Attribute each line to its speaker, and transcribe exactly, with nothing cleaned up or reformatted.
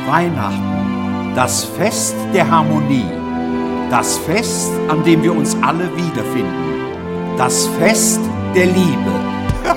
Speaker 1: Weihnachten, das Fest der Harmonie, das Fest, an dem wir uns alle wiederfinden, das Fest der Liebe.